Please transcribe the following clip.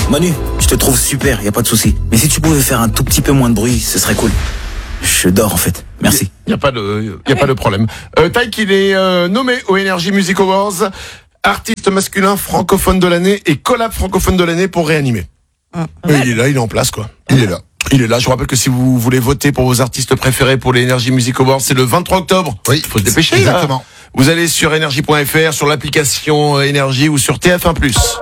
Manu, je te trouve super, y a pas de souci. Mais si tu pouvais faire un tout petit peu moins de bruit, ce serait cool. Je dors en fait. Merci. Y a pas de problème. Taïk, il est nommé aux Energy Music Awards artiste masculin francophone de l'année et collab francophone de l'année pour Réanimer. Il est là, il est en place quoi. Il est là. Il est là. Je vous rappelle que si vous voulez voter pour vos artistes préférés pour les Energy Music Awards, c'est le 23 octobre. Oui, faut se dépêcher. exactement. Là. Vous allez sur energy.fr, sur l'application Energy ou sur TF1+.